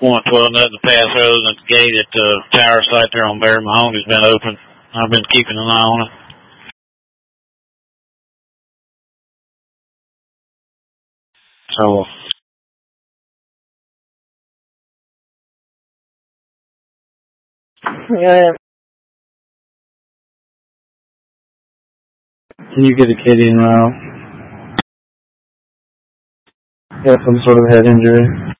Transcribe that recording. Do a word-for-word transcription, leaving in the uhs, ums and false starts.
One twelve nothing to pass road, and the gate at the tower site there on Barry Mahoney's been open. I've been keeping an eye on it. So, yeah. Can you get a kitty in route? Got some sort of head injury.